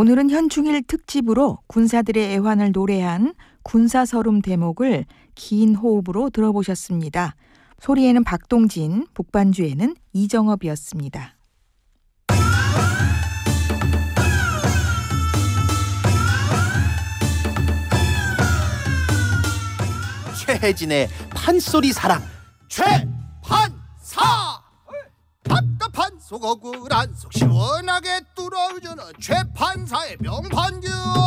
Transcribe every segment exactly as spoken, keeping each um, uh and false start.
오늘은 현충일 특집으로 군사들의 애환을 노래한 군사서름 대목을 긴 호흡으로 들어보셨습니다. 소리에는 박동진, 북반주에는 이정업이었습니다. 최혜진의 판소리 사랑 최판사 답답한 속 억울한 속 시원하게 뚫어주는 최판사의 명판결.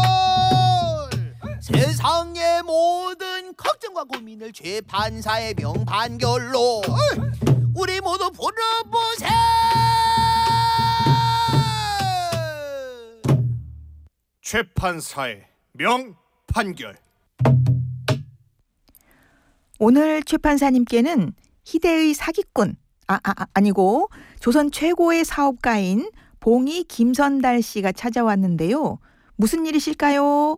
세상의 모든 걱정과 고민을 최판사의 명판결로 우리 모두 풀어보세. 최판사의 명판결. 오늘 최판사님께는 희대의 사기꾼, 아, 아, 아, 아니고 조선 최고의 사업가인 봉이 김선달 씨가 찾아왔는데요. 무슨 일이실까요?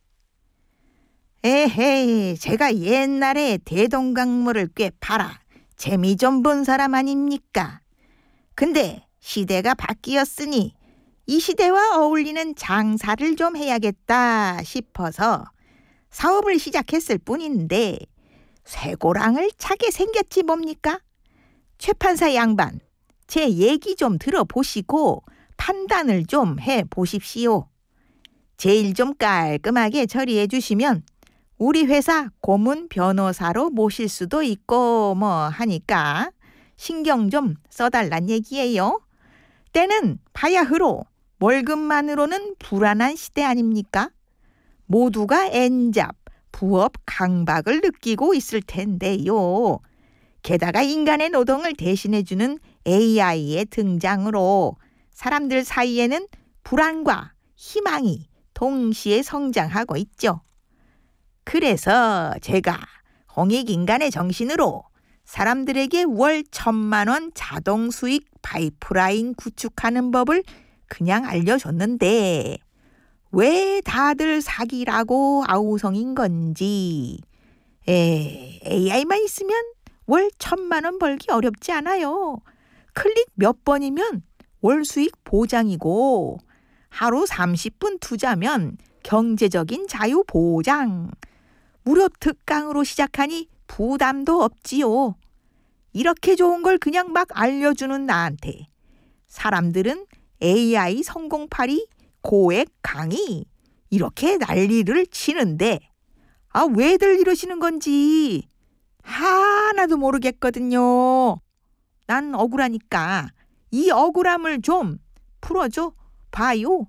에헤이, 제가 옛날에 대동강물을 꽤 팔아 재미 좀 본 사람 아닙니까? 근데 시대가 바뀌었으니 이 시대와 어울리는 장사를 좀 해야겠다 싶어서 사업을 시작했을 뿐인데 쇠고랑을 차게 생겼지 뭡니까? 최판사 양반, 제 얘기 좀 들어보시고 판단을 좀 해보십시오. 제 일 좀 깔끔하게 처리해 주시면 우리 회사 고문 변호사로 모실 수도 있고 뭐 하니까 신경 좀 써달란 얘기예요. 때는 바야흐로 월급만으로는 불안한 시대 아닙니까? 모두가 엔잡, 부업 강박을 느끼고 있을 텐데요. 게다가 인간의 노동을 대신해주는 에이아이의 등장으로 사람들 사이에는 불안과 희망이 동시에 성장하고 있죠. 그래서 제가 홍익인간의 정신으로 사람들에게 월 천만 원 자동 수익 파이프라인 구축하는 법을 그냥 알려줬는데 왜 다들 사기라고 아우성인 건지. 에, 에이아이만 있으면 월 천만 원 벌기 어렵지 않아요. 클릭 몇 번이면 월 수익 보장이고 하루 삼십 분 투자면 경제적인 자유 보장. 무료 특강으로 시작하니 부담도 없지요. 이렇게 좋은 걸 그냥 막 알려주는 나한테 사람들은 에이아이 성공팔이 고액 강의 이렇게 난리를 치는데 아 왜들 이러시는 건지 하나도 모르겠거든요. 난 억울하니까 이 억울함을 좀 풀어줘 봐요.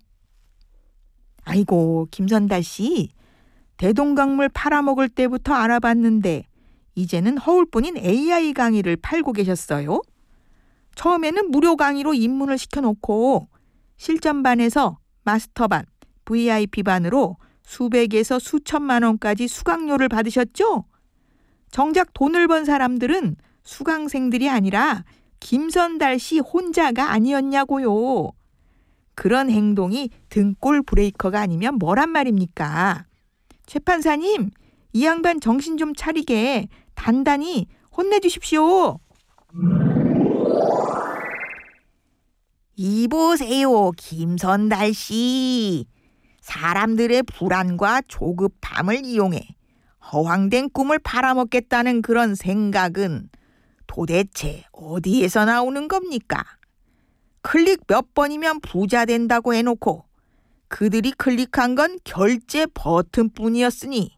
아이고, 김선달 씨, 대동강물 팔아먹을 때부터 알아봤는데 이제는 허울뿐인 에이아이 강의를 팔고 계셨어요? 처음에는 무료 강의로 입문을 시켜놓고 실전반에서 마스터반, 브이아이피반으로 수백에서 수천만 원까지 수강료를 받으셨죠? 정작 돈을 번 사람들은 수강생들이 아니라 김선달 씨 혼자가 아니었냐고요. 그런 행동이 등골 브레이커가 아니면 뭐란 말입니까? 최 판사님, 이 양반 정신 좀 차리게 단단히 혼내주십시오. 이보세요, 김선달 씨. 사람들의 불안과 조급함을 이용해 허황된 꿈을 팔아먹겠다는 그런 생각은 도대체 어디에서 나오는 겁니까? 클릭 몇 번이면 부자 된다고 해놓고 그들이 클릭한 건 결제 버튼뿐이었으니